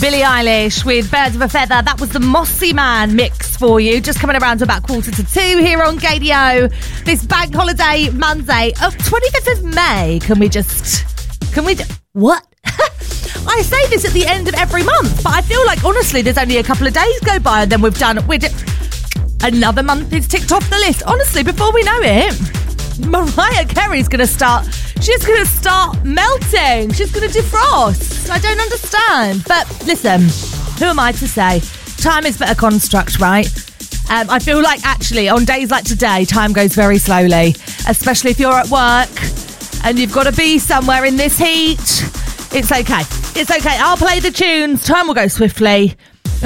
Billie Eilish with Birds of a Feather. That was the Mossy Man mix for you. Just coming around to about 1:45 here on Gadio. This bank holiday Monday of 25th of May. What? I say this at the end of every month, but I feel like, honestly, there's only a couple of days go by and then another month is ticked off the list. Honestly, before we know it, Mariah Carey's going to start... She's going to start melting. She's going to defrost. I don't understand. But listen, who am I to say? Time is but a construct, right? I feel like actually on days like today, time goes very slowly, especially if you're at work and you've got to be somewhere in this heat. It's okay. It's okay. I'll play the tunes. Time will go swiftly.